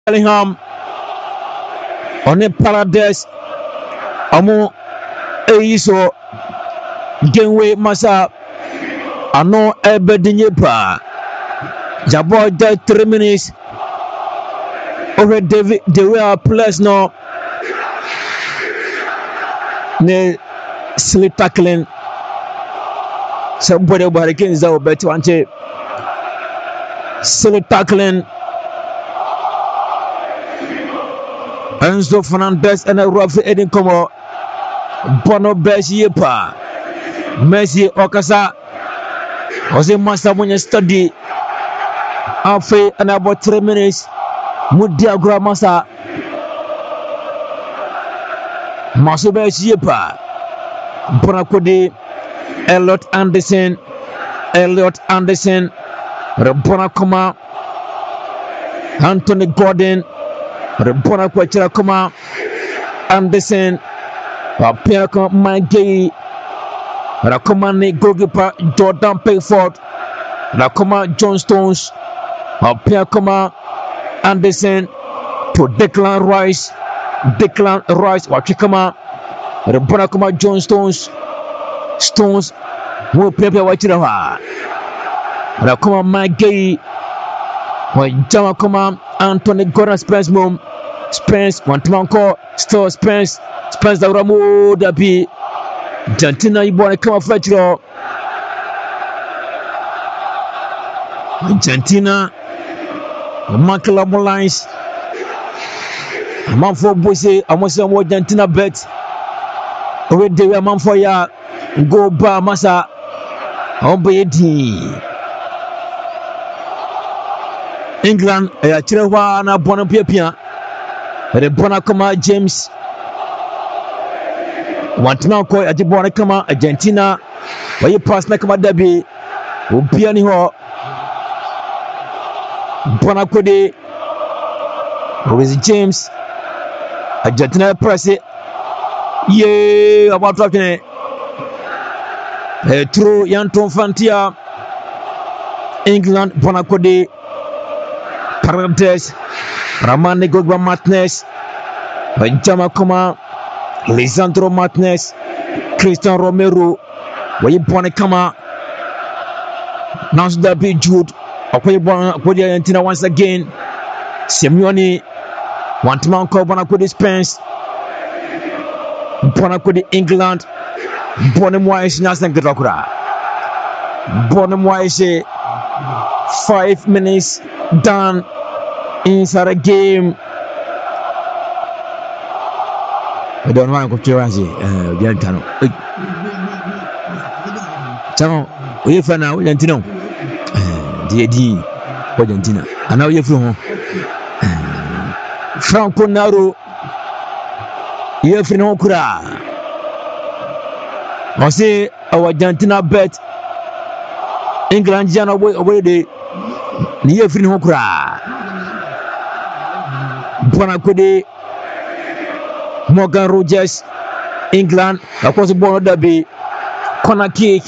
Bellingham on a Paradise. Amo Eiso Genway Masa Ano Ebedinyepa Jabo de 3 minutes over David the real players no ne silly tackling somebody Hurricanes that will bet one silly tackling Enzo Fernandez and a rough Edin Como Bono Besiepa Messi Okasa was a master when you study after and about 3 minutes Mudia Gramasa Masube Siepa Bonakodi Elliot Anderson Bonakoma Anthony Gordon Bonakwa Koma Anderson Papiako Magay Rakomani goalkeeper Jordan Pickford Rakoma John Stones Papiakoma Anderson to Declan Rice Wakikama Bonakoma John Stones will play Wachirawa Rakoma Magay Jamakoma Anthony Gordon Spence Wantamanko still Spence the Ramu Dabi Argentina you want to come Fletcher Argentina Makala Molines man for Bose almost Argentina bet with the man for ya go ba masa obedi England ya chirewa na bona pia Rebona kama James Wantina ko ajibona kama Argentina wayi pass na kama dabi obia ni ho bona kode Reece James Argentina press about talking through Yanton Fantia England bona kode Paradise Ramane Gogba Martinez Benjamin Koma Lisandro Martinez Christian Romero Wayibone Kama Nansuda B Jude Okoye Argentina once again Simeone Wantiman Kobana Kodi Spence Bona Kodi England Bonem Wise Nasan Grakura Bonem Wise 5 minutes done inside a game. I don't want to go to Biantano. So, we found out Argentina. DD Argentina. And now you're from Franco Naro. You're from Okura. I say our Argentina bet England Jana away the near Fin Hokra Bonakode Morgan Rogers England across the border derby corner kick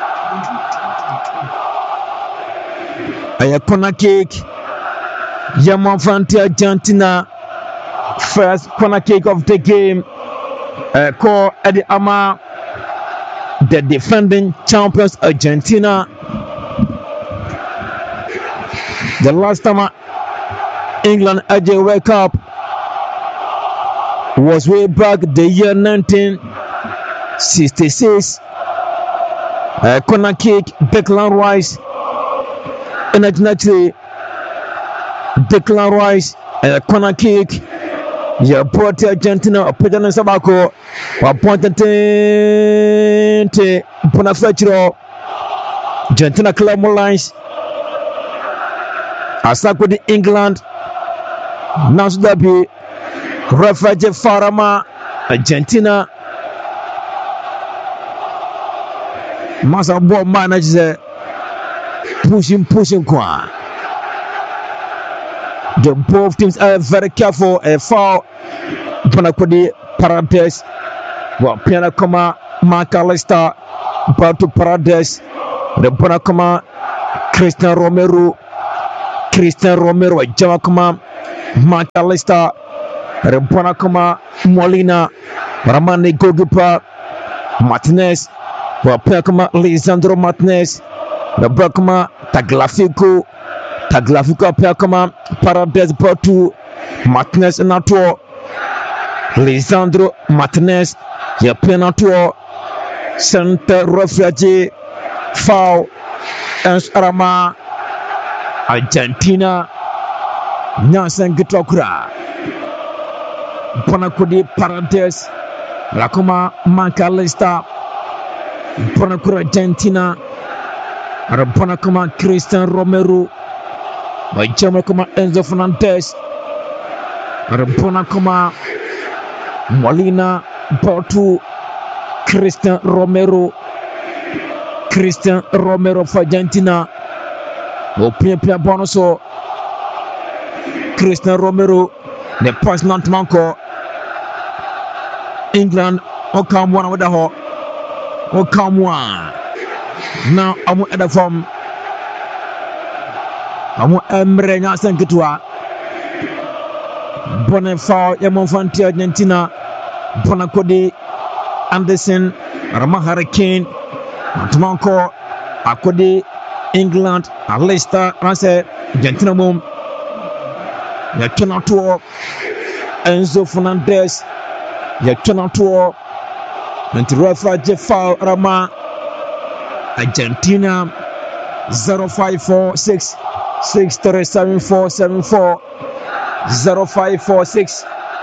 a corner kick Yaman Fanti Argentina first corner kick of the game call Eddie Ama the defending champions Argentina. The last time England had a World Cup was way back the year 1966. Corner kick, Declan Rice. And naturally, Declan Rice, corner kick. Yeah, brought Argentina, Pedro Sabako, appointed to Bonafetro, Argentina Club Lines. Asako di England Nasdabi Rafaje Farama Argentina Masa ball manager pushing kwa. The both teams are very careful. A foul Panakodi Paradise Piana Koma McAllister Batu Paradise the Bonakoma Christian Romero Jamakoma McAllister, Rebona Kama, Molina, Ramani Gogipa, Martinez, Wapakama, Lisandro Martinez, Rebakama, Tagliafico, Apakama, Paradise Batu, Martinez Nato, Lisandro Martinez, Yapenato, Center Refugee, foul, and Arama, Argentina, Nansen Gitokura, Bonacudi Paradise, Lacoma, McAllister, Bonacura Argentina, Bonacoma Christian Romero, by Jamaica Enzo Fernandez, Bonacoma Molina Batu, Christian Romero for Argentina. Opia Bonoso, Christian Romero, the pass not Manco, England, come one with the hawk, come one. Now I'm at the form. I'm Emre Nasan Kitua, Bonifao, Yamonfanti Argentina, Bonacodi, Anderson, Rama Hurricane, Manco, Akodi, England, Leicester, Rance, Argentina Mum, Yakenato, Enzo Fernandez, Yakenato, and Rafa Jeffal Rama, Argentina 0546 637 0546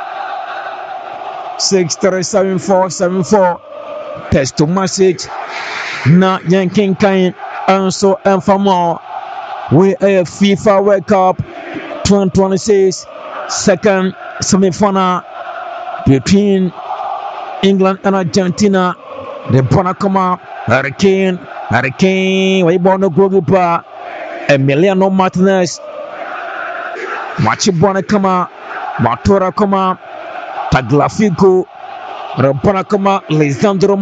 637 text to message na yanking kind also and for more. We are FIFA World Cup 2026 second semi-final between England and Argentina. The Bonacoma Hurricane Waibono Gogipa, Emiliano Martinez, Machibonacama, Matora Kama, Tagliafico, Bonacoma, Lisandro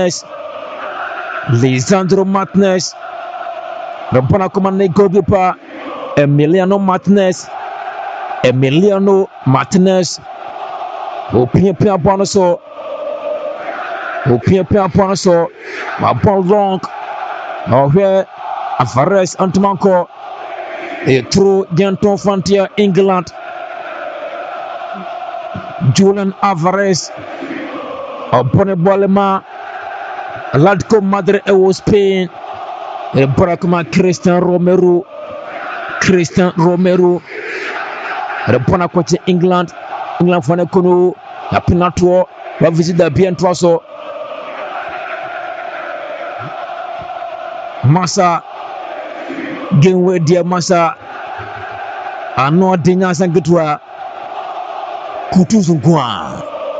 Martinez, Bonacoma Gogipa, Emiliano Martinez, Opia Bonoso, my ball long. Now here, Alvarez Antimanco, a true Genton Frontier, England. Julian Alvarez, a Bonnebolema, Atletico Madrid, Spain, a Bonacoma Christian Romero, a Bonacote, England Fonacono, a Pinato, a visit the Bientroso. Massa game where dear Massa are not dinners and good to Kutuzungwa.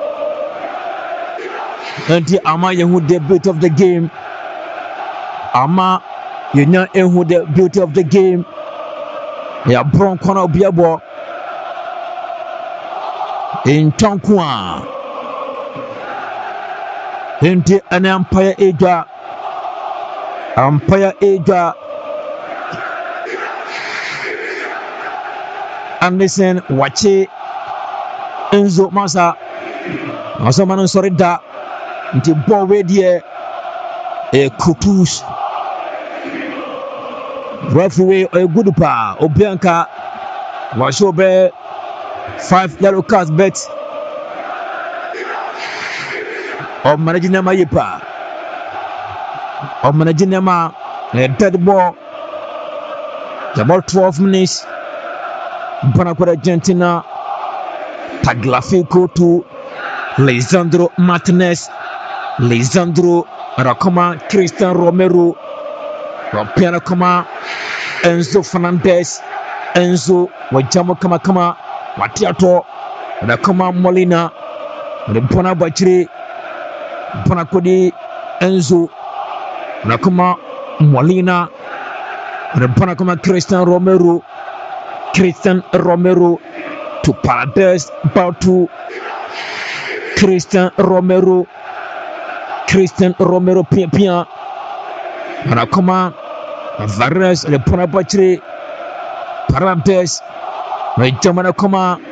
And the Ama who the beauty of the game. Ama, you know who the beauty of the game. Ya Broncono Biabo in Tonkwa. Into an Empire Aja. Empire Aja Anderson Wache Enzo Masa Masamano Sorida into Bowedia a Kutus referee a good pa Obianca Washobe 5 yellow cards bet of Managina Mayipa. Managina a dead ball about 12 minutes. Bonacor Argentina Tagliafico to Lisandro Martinez, Lisandro Racoma, Christian Romero, Ropiano Kama, Enzo Fernandez, Enzo Wajamo Kama, Matiato, Racoma Molina, the Bonabachri, Bonacodi, Enzo. Nakuma Molina, Bonacoma Christian Romero to Paradise Batu, Christian Romero Pia, Nakuma Vares, the Ponabachri, Paradise, Jamana Koma